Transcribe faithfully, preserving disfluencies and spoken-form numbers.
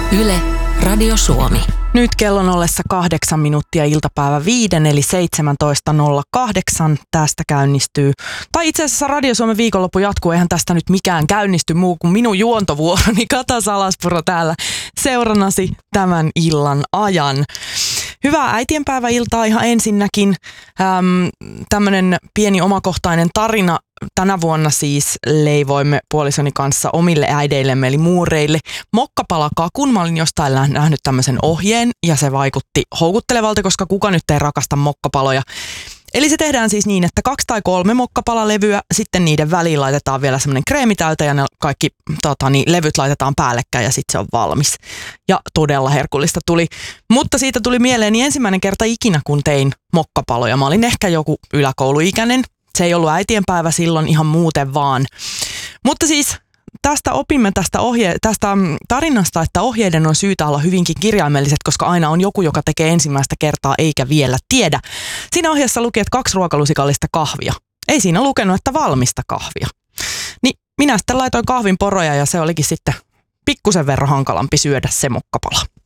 Yle, Radio Suomi. Nyt kellon ollessa kahdeksan minuuttia iltapäivä viiden, eli seitsemäntoista nolla kahdeksan tästä käynnistyy. Tai itse asiassa Radio Suomen viikonloppu jatkuu, eihän tästä nyt mikään käynnisty muu kuin minun juontovuoroni Kata Salaspuro täällä seurannasi tämän illan ajan. Hyvää äitienpäiväiltaa ihan ensinnäkin. Ähm, tämmönen pieni omakohtainen tarina. Tänä vuonna siis leivoimme puolisoni kanssa omille äideillemme eli muureille mokkapalakakun. Mä olin jostain nähnyt tämmöisen ohjeen ja se vaikutti houkuttelevalta, koska kuka nyt ei rakasta mokkapaloja. Eli se tehdään siis niin, että kaksi tai kolme mokkapalalevyä, sitten niiden väliin laitetaan vielä semmoinen kreemitäytä ja ne kaikki tota, niin, levyt laitetaan päällekkäin ja sitten se on valmis. Ja todella herkullista tuli. Mutta siitä tuli mieleeni ensimmäinen kerta ikinä, kun tein mokkapaloja. Mä olin ehkä joku yläkouluikäinen. Se ei ollut äitienpäivä silloin ihan muuten vaan. Mutta siis tästä opimme tästä, ohje, tästä tarinasta, että ohjeiden on syytä olla hyvinkin kirjaimelliset, koska aina on joku, joka tekee ensimmäistä kertaa eikä vielä tiedä. Siinä ohjeessa luki, että kaksi ruokalusikallista kahvia. Ei siinä lukenut, että valmista kahvia. Niin minä sitten laitoin kahvin poroja ja se olikin sitten pikkusen verran hankalampi syödä se mokkapala.